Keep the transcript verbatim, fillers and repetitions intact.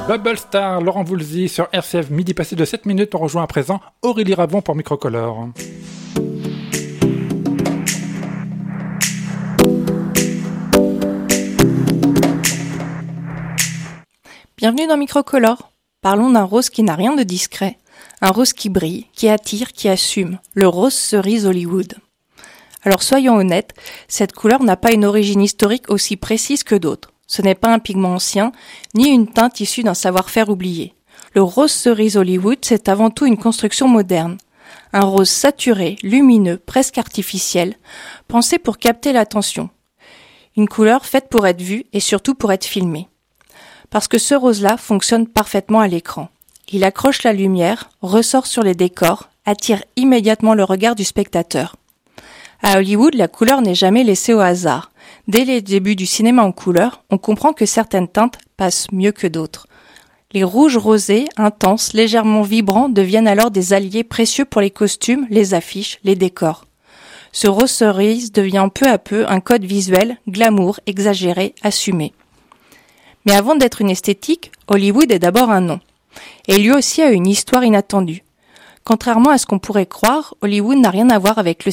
Bubble Star, Laurent Voulzy sur R C F, midi passé de sept minutes. On rejoint à présent Aurélie Ravon pour Microcolor. Bienvenue dans Microcolor. Parlons d'un rose qui n'a rien de discret. Un rose qui brille, qui attire, qui assume. Le rose cerise Hollywood. Alors soyons honnêtes, cette couleur n'a pas une origine historique aussi précise que d'autres. Ce n'est pas un pigment ancien, ni une teinte issue d'un savoir-faire oublié. Le rose cerise Hollywood, c'est avant tout une construction moderne. Un rose saturé, lumineux, presque artificiel, pensé pour capter l'attention. Une couleur faite pour être vue et surtout pour être filmée. Parce que ce rose-là fonctionne parfaitement à l'écran. Il accroche la lumière, ressort sur les décors, attire immédiatement le regard du spectateur. À Hollywood, la couleur n'est jamais laissée au hasard. Dès les débuts du cinéma en couleur, on comprend que certaines teintes passent mieux que d'autres. Les rouges rosés, intenses, légèrement vibrants, deviennent alors des alliés précieux pour les costumes, les affiches, les décors. Ce rose cerise devient peu à peu un code visuel, glamour, exagéré, assumé. Mais avant d'être une esthétique, Hollywood est d'abord un nom. Et lui aussi a une histoire inattendue. Contrairement à ce qu'on pourrait croire, Hollywood n'a rien à voir avec le